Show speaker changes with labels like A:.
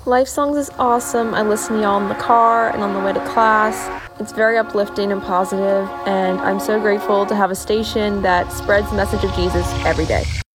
A: Life Songs is awesome. I listen to y'all in the car and on the way to class. It's very uplifting and positive, and I'm so grateful to have a station that spreads the message of Jesus every day.